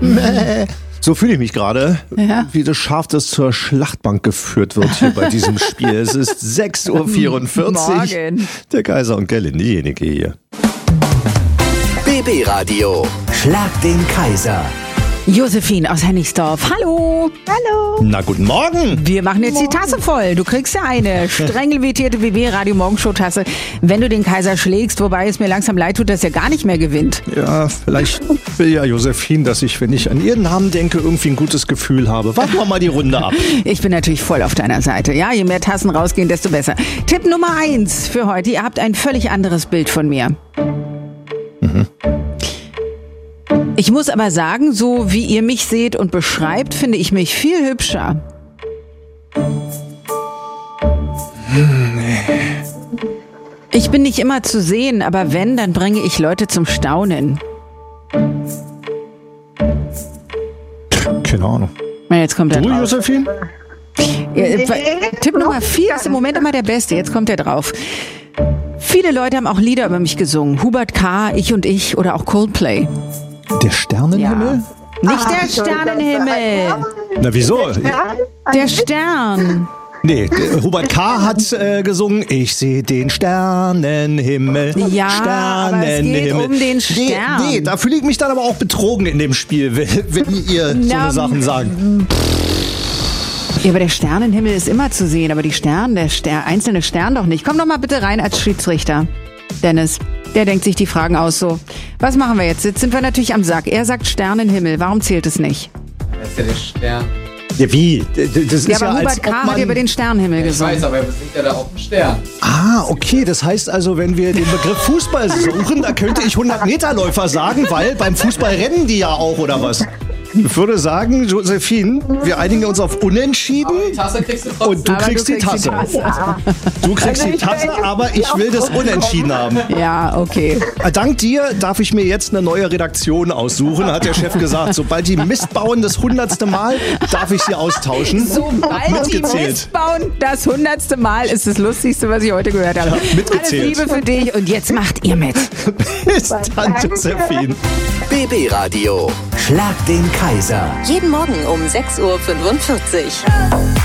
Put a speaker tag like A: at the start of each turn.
A: So fühle ich mich gerade,
B: Ja.
A: wie das Schaf, das zur Schlachtbank geführt wird hier bei diesem Spiel. Es ist 6:44 Uhr.
B: Morgen.
A: Der Kaiser und Gerlin, diejenige hier.
C: BB Radio. Schlag den Kaiser.
B: Josephine aus Hennigsdorf. Hallo.
A: Na, guten Morgen.
B: Wir machen jetzt die Tasse voll. Du kriegst ja eine streng limitierte BB Radio Morgenshow Tasse, wenn du den Kaiser schlägst, wobei es mir langsam leid tut, dass er gar nicht mehr gewinnt.
A: Ja, vielleicht will ja Josephine, dass ich, wenn ich an ihren Namen denke, irgendwie ein gutes Gefühl habe. Warten wir mal die Runde ab.
B: Ich bin natürlich voll auf deiner Seite. Ja, je mehr Tassen rausgehen, desto besser. Tipp Nummer 1 für heute. Ihr habt ein völlig anderes Bild von mir. Ich muss aber sagen, so wie ihr mich seht und beschreibt, finde ich mich viel hübscher. Ich bin nicht immer zu sehen, aber wenn, dann bringe ich Leute zum Staunen.
A: Keine Ahnung.
B: Na, jetzt kommt er
A: Du,
B: drauf.
A: Josephine?
B: Tipp Nummer 4 ist im Moment immer der beste. Jetzt kommt er drauf. Viele Leute haben auch Lieder über mich gesungen. Hubert K., Ich und Ich oder auch Coldplay.
A: Der Sternenhimmel?
B: Nicht der Sternenhimmel.
A: Na, wieso?
B: Der Stern.
A: Nee, Hubert K. hat gesungen, ich sehe den Sternenhimmel.
B: Ja, aber es geht um den Stern.
A: Nee, da fühle ich mich dann aber auch betrogen in dem Spiel, wenn ihr so eine Sachen sagt.
B: Ja, aber der Sternenhimmel ist immer zu sehen, aber der einzelne Stern doch nicht. Komm doch mal bitte rein als Schiedsrichter. Dennis, der denkt sich die Fragen aus so. Was machen wir jetzt? Jetzt sind wir natürlich am Sack. Er sagt Sternenhimmel. Warum zählt es nicht?
D: Das ist ja der Stern.
A: Ja, wie? Das
B: Ja,
A: ist
B: aber
A: als
B: Hubert
A: ob
B: K. hat
A: man-
B: über den Sternenhimmel
D: Ich
B: gesungen.
D: weiß, aber er besingt ja da auch einen Stern.
A: Ah, okay, das heißt also, wenn wir den Begriff Fußball suchen, da könnte ich 100-Meter-Läufer sagen, weil beim Fußball rennen die ja auch, oder was? Ich würde sagen, Josephine, wir einigen uns auf Unentschieden
D: Aber die Tasse kriegst du trotzdem.
A: und du
B: Aber
A: kriegst die Tasse. Du kriegst die Tasse, aber ich will das Unentschieden haben.
B: Ja, okay.
A: Dank dir darf ich mir jetzt eine neue Redaktion aussuchen, hat der Chef gesagt. Sobald die Mist bauen das 100. Mal, darf ich sie austauschen.
B: Sobald die
A: Mitgezählt.
B: Mist bauen, das 100. Mal ist das Lustigste, was ich heute gehört habe.
A: mitgezählt.
B: Alles Liebe für dich und jetzt macht ihr mit.
A: Bis dann, Josephine.
C: BB Radio. Schlag den Kaiser.
E: Jeden Morgen um 6:45 Uhr.